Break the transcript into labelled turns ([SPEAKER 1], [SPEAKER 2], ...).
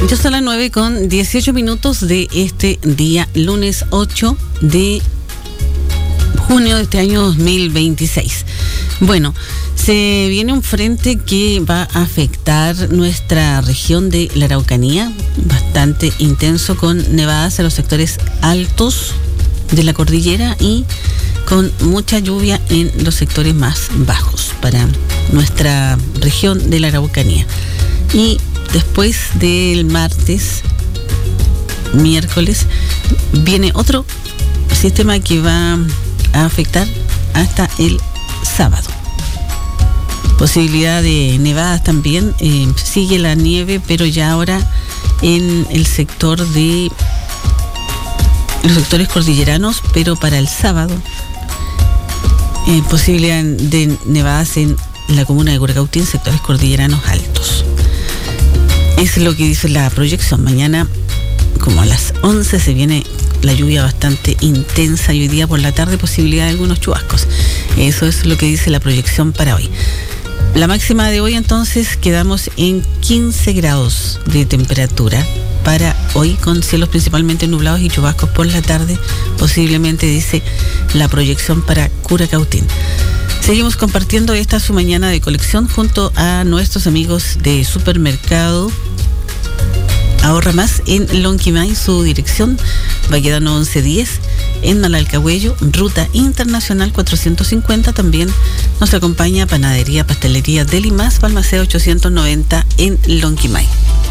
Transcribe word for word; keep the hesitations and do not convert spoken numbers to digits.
[SPEAKER 1] Ya son las nueve con dieciocho minutos de este día, lunes ocho de junio de este año dos mil veintiséis. Bueno, se viene un frente que va a afectar nuestra región de la Araucanía, bastante intenso, con nevadas en los sectores altos de la cordillera y con mucha lluvia en los sectores más bajos para nuestra región de la Araucanía. Y después del martes, miércoles, viene otro sistema que va a afectar hasta el sábado. Posibilidad de nevadas también, eh, sigue la nieve, pero ya ahora en el sector de los sectores cordilleranos, pero para el sábado, eh, posibilidad de nevadas en la comuna de Curacautín, sectores cordilleranos altos. Es lo que dice la proyección. Mañana, como a las once, se viene la lluvia bastante intensa y hoy día por la tarde posibilidad de algunos chubascos. Eso es lo que dice la proyección para hoy. La máxima de hoy, entonces, quedamos en quince grados de temperatura para hoy, con cielos principalmente nublados y chubascos por la tarde, posiblemente, dice la proyección para Curacautín. Seguimos compartiendo esta su mañana de colección junto a nuestros amigos de Supermercado Ahorra Más en Lonquimay, su dirección Baquedano once diez, en Malalcahuello, Ruta Internacional cuatrocientos cincuenta. También nos acompaña Panadería Pastelería Deli Más, Balmaceda ochocientos noventa en Lonquimay.